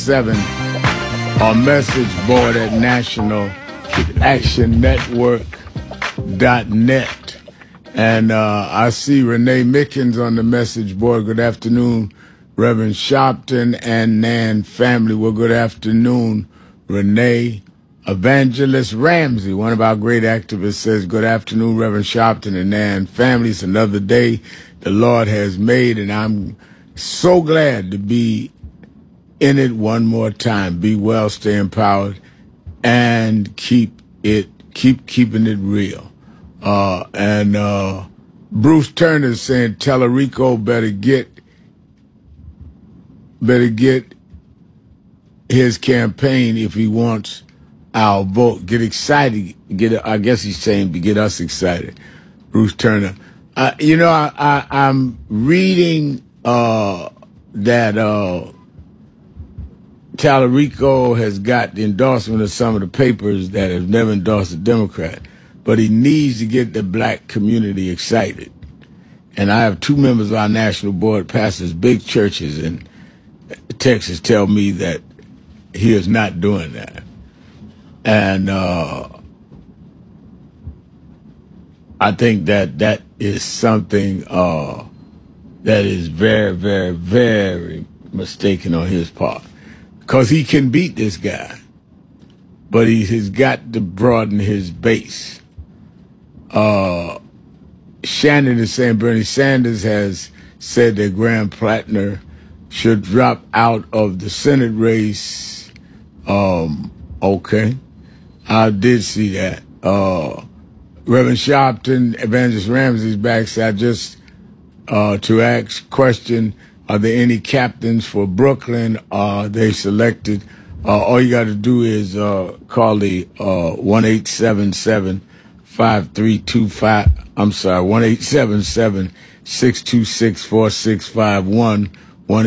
7 on message board at nationalactionnetwork.net. And I see Renee Mickens on the message board. Good afternoon, Reverend Sharpton and Nan family. Well, good afternoon, Renee. Evangelist Ramsey, one of our great activists, says, good afternoon, Reverend Sharpton and Nan family. It's another day the Lord has made, and I'm so glad to be in it one more time. Be well, stay empowered, and keeping it real. Bruce Turner is saying Tellerico better get his campaign if he wants our vote. Get excited. I guess he's saying to get us excited. Bruce Turner. I'm reading that Tallarico has got the endorsement of some of the papers that have never endorsed a Democrat, but he needs to get the black community excited. And I have 2 members of our national board, pastors, big churches in Texas, tell me that he is not doing that. And I think that is something that is very, very, very mistaken on his part. Because he can beat this guy, but he has got to broaden his base. Shannon is saying Bernie Sanders has said that Graham Plattner should drop out of the Senate race. Okay. I did see that. Reverend Sharpton, Evangelist Ramsey's back, so I just to ask question, are there any captains for Brooklyn? Are they selected? All you got to do is call the 1-877-5325. I'm sorry, 1-877-626-4651.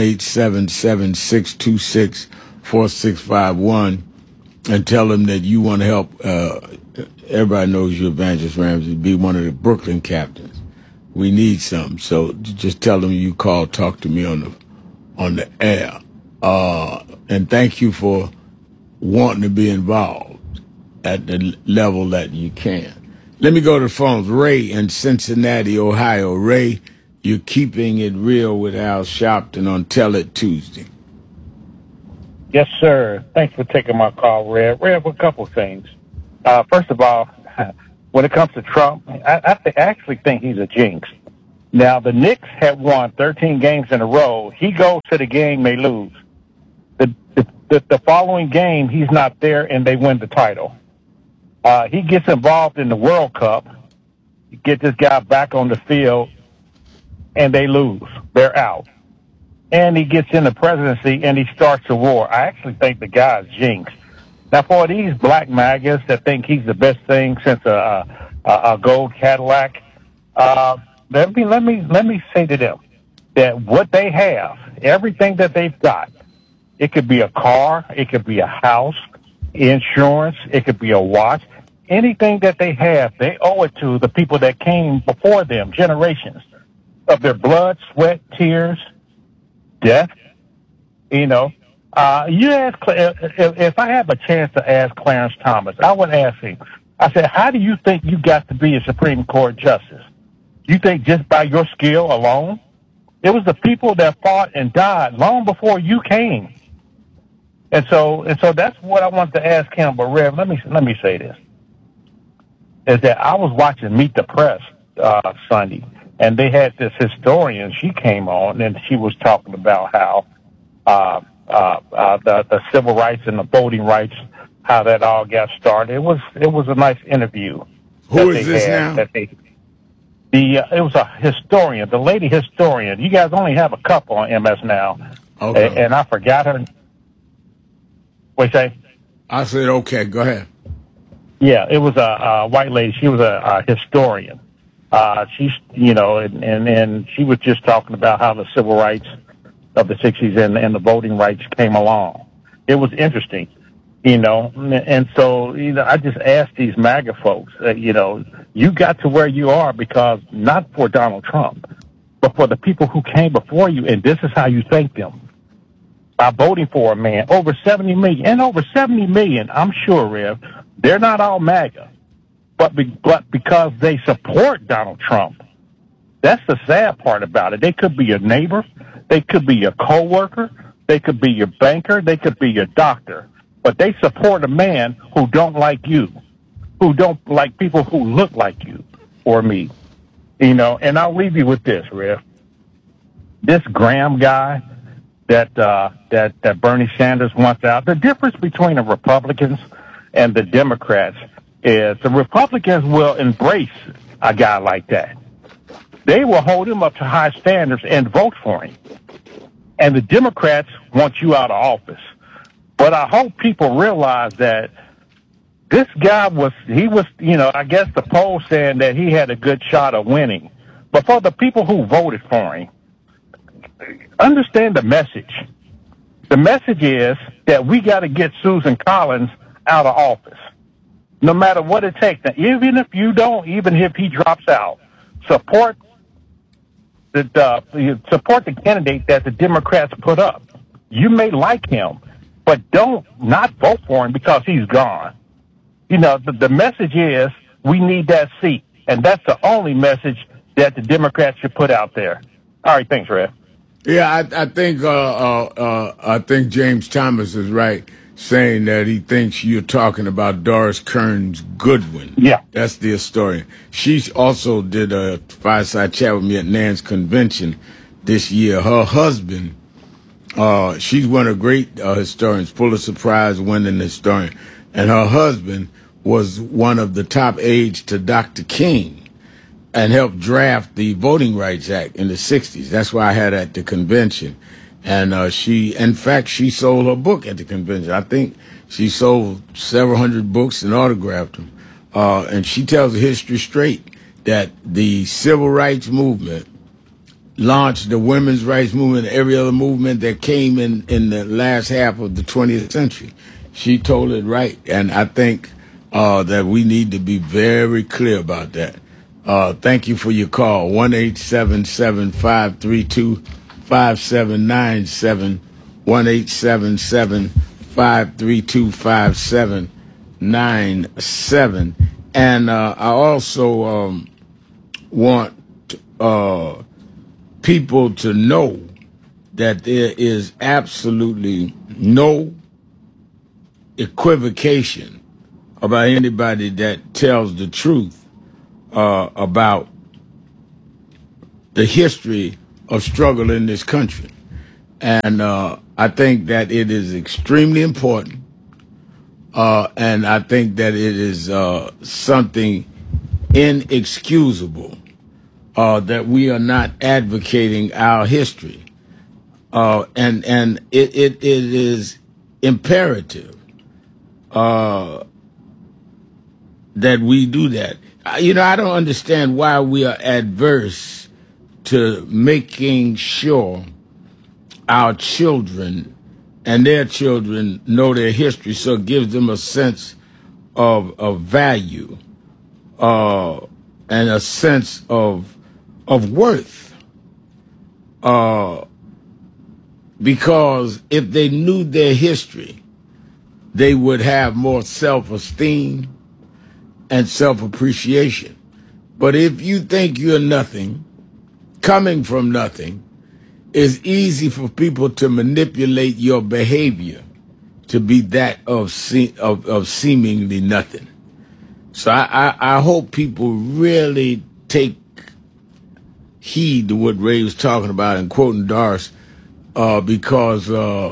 1-877-626-4651. And tell them that you want to help. Everybody knows you, Evangelist Ramsey, be one of the Brooklyn captains. We need some. So just tell them you call, talk to me on the air. And thank you for wanting to be involved at the level that you can. Let me go to the phones. Ray in Cincinnati, Ohio. Ray, you're keeping it real with Al Sharpton on Tell It Tuesday. Yes, sir. Thanks for taking my call, Red. Red, a couple of things. First of all, when it comes to Trump, I actually think he's a jinx. Now, the Knicks have won 13 games in a row. He goes to the game, they lose. The following game, he's not there, and they win the title. He gets involved in the World Cup, get this guy back on the field, and they lose. They're out. And he gets in the presidency, and he starts a war. I actually think the guy's jinxed. Now, for these black MAGAs that think he's the best thing since a gold Cadillac, let me say to them that what they have, everything that they've got, it could be a car, it could be a house, insurance, it could be a watch. Anything that they have, they owe it to the people that came before them, generations of their blood, sweat, tears, death. You know, you ask, if I have a chance to ask Clarence Thomas, I would ask him, I said, how do you think you got to be a Supreme Court justice? You think just by your skill alone? It was the people that fought and died long before you came. And so that's what I want to ask him. But Rev, let me say this: is that I was watching Meet the Press Sunday, and they had this historian. She came on, and she was talking about how the civil rights and the voting rights, how that all got started. It was a nice interview. Who is this now? It was a historian, the lady historian. You guys only have a couple on MS now. Okay. And I forgot her. What you say? I said, okay, go ahead. Yeah, it was a white lady. She was a historian. She's, and she was just talking about how the civil rights of the 60s and the voting rights came along. It was interesting, and so, I just asked these MAGA folks, you got to where you are because not for Donald Trump, but for the people who came before you, and this is how you thank them. by voting for a man, over 70 million. And over 70 million, I'm sure, Rev, they're not all MAGA, but because they support Donald Trump. That's the sad part about it. They could be your neighbor. They could be your coworker. They could be your banker. They could be your doctor. But they support a man who don't like you, who don't like people who look like you or me. You know, and I'll leave you with this, Rev. This Graham guy that Bernie Sanders wants out, the difference between the Republicans and the Democrats is the Republicans will embrace a guy like that. They will hold him up to high standards and vote for him. And the Democrats want you out of office. But I hope people realize that this guy was, I guess the poll saying that he had a good shot of winning. But for the people who voted for him, understand the message. The message is that we got to get Susan Collins out of office, no matter what it takes. Now, even if he drops out, support the candidate that the Democrats put up. You may like him, but don't not vote for him because he's gone. You know, the message is we need that seat, and that's the only message that the Democrats should put out there. All right, thanks, Rev. Yeah, I think James Thomas is right, saying that he thinks you're talking about Doris Kearns Goodwin. Yeah. That's the historian. She also did a fireside chat with me at NAN's convention this year. Her husband, she's one of great historians, Pulitzer Prize winning historian, and her husband was one of the top aides to Dr. King and helped draft the Voting Rights Act in the 60s. That's why I had at the convention. And she sold her book at the convention. I think she sold several hundred books and autographed them. And she tells the history straight that the civil rights movement launched the women's rights movement, every other movement that came in the last half of the 20th century. She told it right. And I think that we need to be very clear about that. Thank you for your call. 1-877-532-5797. 1-877-532-5797. And I also want people to know that there is absolutely no equivocation about anybody that tells the truth about the history of struggle in this country. And I think that it is extremely important. And I think that it is something inexcusable that we are not advocating our history. And it is imperative that we do that. You know, I don't understand why we are adverse to making sure our children and their children know their history, so it gives them a sense of value and a sense of worth. Because if they knew their history, they would have more self-esteem and self-appreciation. But if you think you're nothing, coming from nothing, it's easy for people to manipulate your behavior to be that of seemingly nothing. So I hope people really take heed to what Ray was talking about and quoting Doris, because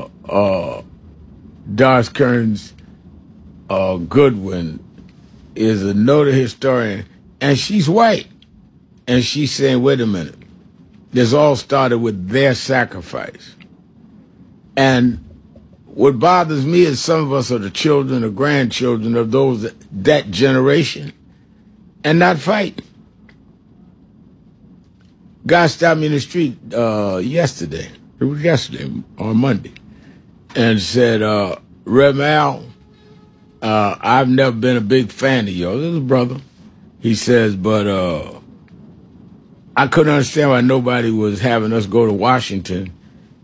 Doris Kearns Goodwin is a noted historian, and she's white. And she's saying, wait a minute, this all started with their sacrifice. And what bothers me is some of us are the children or grandchildren of those that generation and not fight. Guy stopped me in the street yesterday. It was yesterday on Monday, and said, Rev Al, I've never been a big fan of yours. This is a brother. He says, but I couldn't understand why nobody was having us go to Washington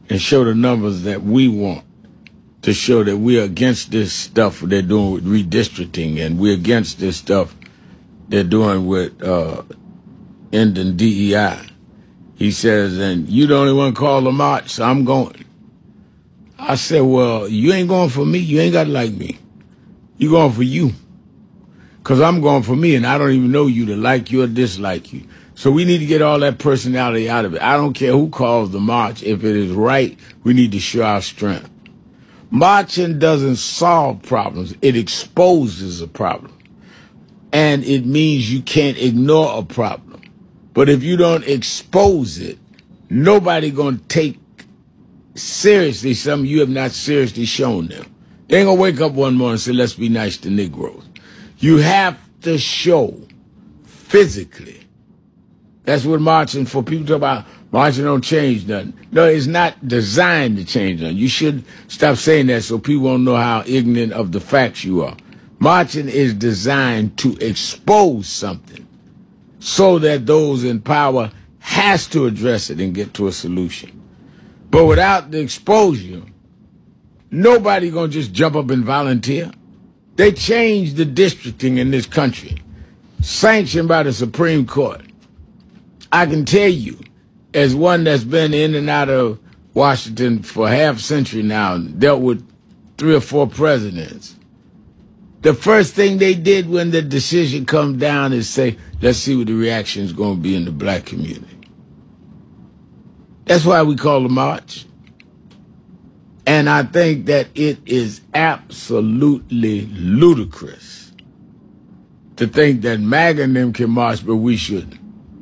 and show the numbers that we want to show that we're against this stuff they're doing with redistricting, and we're against this stuff they're doing with ending DEI. He says, and you the only one call a march, so I'm going. I said, well, you ain't going for me. You ain't got to like me. You going for you. Because I'm going for me, and I don't even know you to like you or dislike you. So we need to get all that personality out of it. I don't care who calls the march. If it is right, we need to show our strength. Marching doesn't solve problems. It exposes a problem. And it means you can't ignore a problem. But if you don't expose it, nobody going to take seriously something you have not seriously shown them. They ain't going to wake up one morning and say, let's be nice to Negroes. You have to show physically. That's what marching for. People talk about marching don't change nothing. No, it's not designed to change nothing. You should stop saying that so people won't know how ignorant of the facts you are. Marching is designed to expose something so that those in power has to address it and get to a solution. But without the exposure, nobody gonna just jump up and volunteer. They changed the districting in this country, sanctioned by the Supreme Court. I can tell you, as one that's been in and out of Washington for half a century now, and dealt with 3 or 4 presidents, the first thing they did when the decision comes down is say, let's see what the reaction is going to be in the black community. That's why we call the march. And I think that it is absolutely ludicrous to think that MAGA and them can march, but we shouldn't.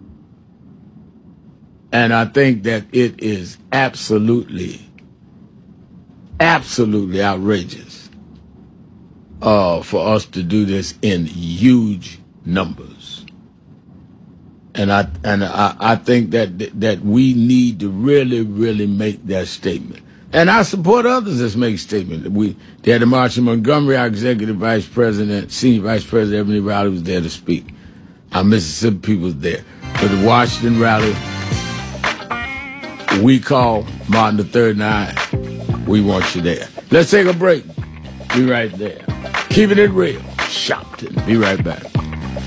And I think that it is absolutely outrageous for us to do this in huge numbers. And I think that we need to really make that statement. And I support others that make statements. They had a march in Montgomery. Our executive vice president, senior vice president, Ebony Riley, was there to speak. Our Mississippi people was there. But the Washington rally, we call Martin III and I, we want you there. Let's take a break. Be right there. Keeping it real. Shopton. Be right back.